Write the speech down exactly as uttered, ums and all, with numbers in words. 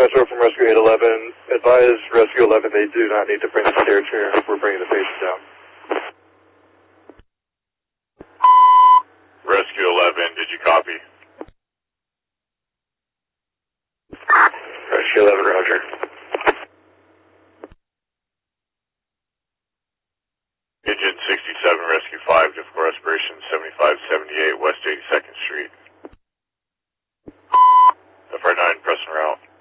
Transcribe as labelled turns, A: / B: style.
A: Metro from Rescue eight eleven. Advise Rescue eleven they do not need to bring the stair chair. We're bringing the patient down.
B: Rescue eleven, did you copy?
A: Rescue eleven, roger.
B: Engine sixty-seven, Rescue five, difficult respiration, seventy-five seventy-eight, West eighty-second Street. F R nine, press en route.